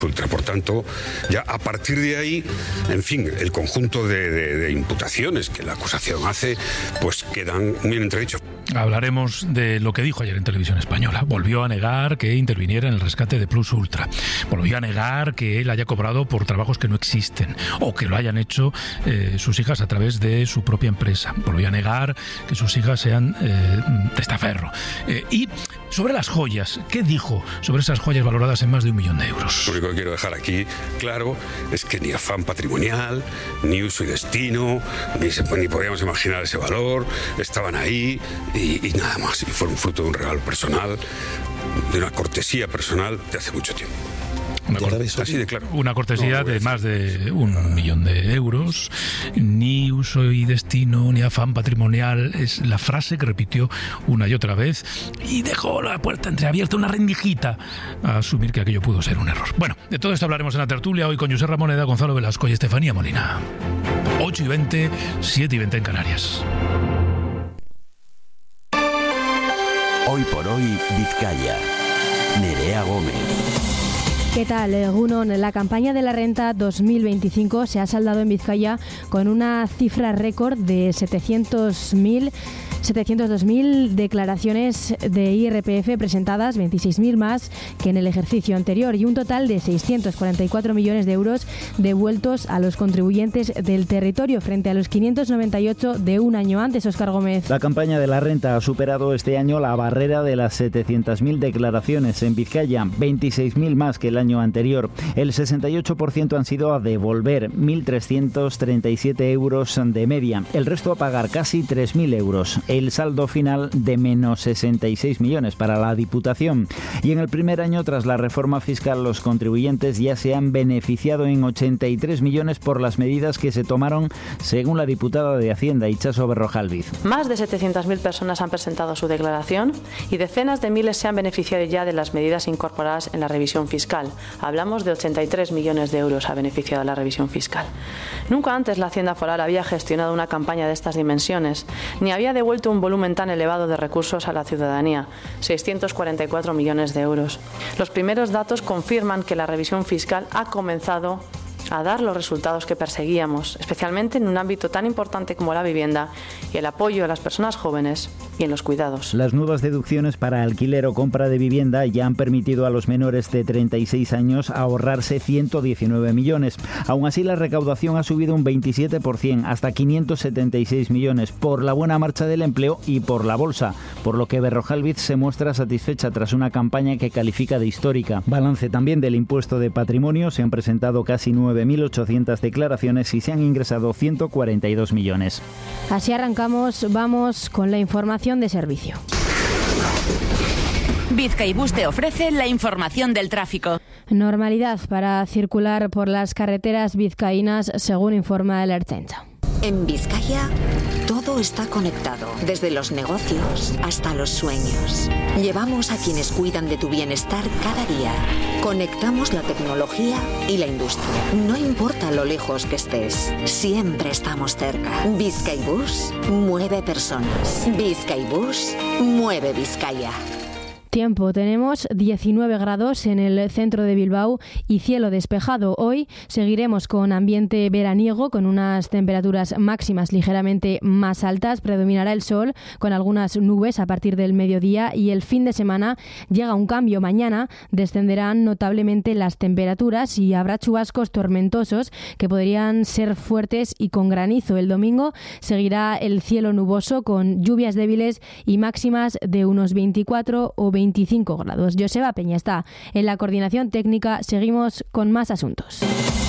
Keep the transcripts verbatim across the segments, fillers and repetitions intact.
Ultra. Por tanto, ya a partir de ahí, en fin, el conjunto de, de, de imputaciones que la acusación hace, pues quedan muy en entredicho. Hablaremos de lo que dijo ayer en Televisión Española. Volvió a negar que interviniera en el rescate de Plus Ultra. Volvió a negar que él haya cobrado por trabajos que no existen o que lo hayan hecho eh, sus hijas a través de su propia empresa. Volvió a negar que sus hijas sean eh, testaferro. Eh, y sobre las joyas, ¿qué dijo sobre esas joyas valoradas en más de un millón de euros? Lo único que quiero dejar aquí claro es que ni afán patrimonial, ni uso y destino, ni, se, ni podíamos imaginar ese valor, estaban ahí y, y nada más. Y fueron fruto de un regalo personal, de una cortesía personal de hace mucho tiempo. Una, cor- así de claro. Una cortesía no, de más de un millón de euros. Ni uso y destino, ni afán patrimonial. Es la frase que repitió una y otra vez y dejó la puerta entreabierta, una rendijita a asumir que aquello pudo ser un error. Bueno, de todo esto hablaremos en la tertulia hoy con José Ramoneda, Gonzalo Velasco y Estefanía Molina. ocho y veinte, siete y veinte en Canarias. Hoy por hoy, Vizcaya. Nerea Gómez. ¿Qué tal, Egunon? La campaña de la renta dos mil veinticinco se ha saldado en Vizcaya con una cifra récord de setecientos dos mil declaraciones de I R P F presentadas, veintiséis mil más que en el ejercicio anterior, y un total de seiscientos cuarenta y cuatro millones de euros devueltos a los contribuyentes del territorio frente a los quinientos noventa y ocho de un año antes. Óscar Gómez. La campaña de la renta ha superado este año la barrera de las setecientas mil declaraciones en Vizcaya, veintiséis mil más que el año anterior. El sesenta y ocho por ciento han sido a devolver, mil trescientos treinta y siete euros de media. El resto a pagar, casi tres mil euros. El saldo final de menos sesenta y seis millones para la Diputación. Y en el primer año, tras la reforma fiscal, los contribuyentes ya se han beneficiado en ochenta y tres millones por las medidas que se tomaron, según la diputada de Hacienda, Itxaso Berrojalbiz. Más de setecientas mil personas han presentado su declaración y decenas de miles se han beneficiado ya de las medidas incorporadas en la revisión fiscal. Hablamos de ochenta y tres millones de euros ha beneficiado la revisión fiscal. Nunca antes la Hacienda Foral había gestionado una campaña de estas dimensiones, ni había devuelto un volumen tan elevado de recursos a la ciudadanía, seiscientos cuarenta y cuatro millones de euros. Los primeros datos confirman que la revisión fiscal ha comenzado a dar los resultados que perseguíamos, especialmente en un ámbito tan importante como la vivienda y el apoyo a las personas jóvenes y en los cuidados. Las nuevas deducciones para alquiler o compra de vivienda ya han permitido a los menores de treinta y seis años ahorrarse ciento diecinueve millones. Aún así, la recaudación ha subido un veintisiete por ciento, hasta quinientos setenta y seis millones, por la buena marcha del empleo y por la bolsa, por lo que Berrojalbiz se muestra satisfecha tras una campaña que califica de histórica. Balance también del impuesto de patrimonio: se han presentado casi nueve mil ochocientas declaraciones y se han ingresado ciento cuarenta y dos millones. Así arrancamos, vamos con la información de servicio. Vizcaibus te ofrece la información del tráfico. Normalidad para circular por las carreteras vizcaínas, según informa el Ertzaintza. En Vizcaya todo está conectado, desde los negocios hasta los sueños. Llevamos a quienes cuidan de tu bienestar cada día. Conectamos la tecnología y la industria. No importa lo lejos que estés, siempre estamos cerca. Vizcaibus mueve personas. Vizcaibus mueve Vizcaya. Tiempo, tenemos diecinueve grados en el centro de Bilbao y cielo despejado. Hoy seguiremos con ambiente veraniego, con unas temperaturas máximas ligeramente más altas. Predominará el sol con algunas nubes a partir del mediodía, y el fin de semana llega un cambio. Mañana descenderán notablemente las temperaturas y habrá chubascos tormentosos que podrían ser fuertes y con granizo. El domingo seguirá el cielo nuboso con lluvias débiles y máximas de unos veinticuatro o veinticinco grados. Joseba Peña está en la coordinación técnica. Seguimos con más asuntos.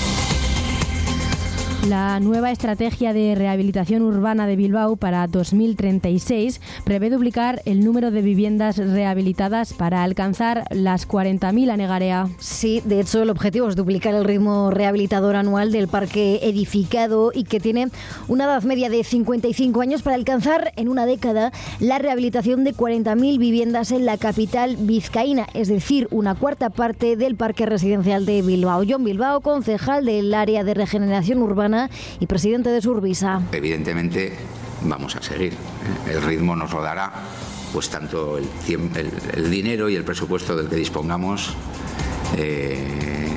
La nueva estrategia de rehabilitación urbana de Bilbao para dos mil treinta y seis prevé duplicar el número de viviendas rehabilitadas para alcanzar las cuarenta mil a Negarea. Sí, de hecho el objetivo es duplicar el ritmo rehabilitador anual del parque edificado, y que tiene una edad media de cincuenta y cinco años, para alcanzar en una década la rehabilitación de cuarenta mil viviendas en la capital vizcaína, es decir, una cuarta parte del parque residencial de Bilbao. Jon Bilbao, concejal del área de regeneración urbana y presidente de Surbisa. Evidentemente vamos a seguir. El ritmo nos lo dará pues tanto el, el, el dinero y el presupuesto del que dispongamos eh,